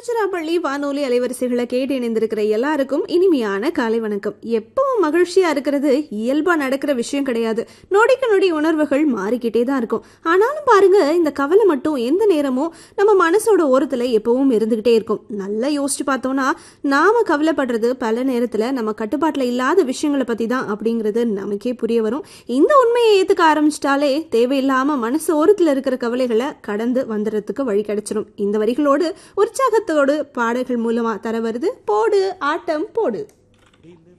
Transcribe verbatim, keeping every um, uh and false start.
திருச்சிராப்பள்ளி வானொலி அலைவரிசைகளை கேட்டு இணைந்திருக்கிற எல்லாருக்கும் இனிமையான காலை வணக்கம். எப்பவும் மகிழ்ச்சியா இருக்கிறது இயல்பா நடக்கிற விஷயம் கிடையாது. நொடிக்கு நொடி உணர்வுகள் மாறிக்கிட்டே தான் இருக்கும். ஆனாலும் பாருங்க, இந்த கவலை மட்டும் எந்த நேரமும் நம்ம மனசோட ஓரத்துல எப்பவும் இருந்துகிட்டே இருக்கும். நல்லா யோசிச்சு பார்த்தோம்னா நாம கவலைப்படுறது பல நேரத்துல நம்ம கட்டுப்பாட்டுல இல்லாத விஷயங்களை பத்தி தான் அப்படிங்கிறது நமக்கே புரிய வரும். இந்த உண்மையை ஏத்துக்க ஆரம்பிச்சிட்டாலே தேவையில்லாம மனசு ஓரத்துல இருக்கிற கவலைகளை கடந்து வந்துடுறதுக்கு வழி கிடைச்சிடும். இந்த வரிகளோடு உற்சாகத்தோடு பாடல்கள் மூலமா தர வருது போடு ஆட்டம் போடு.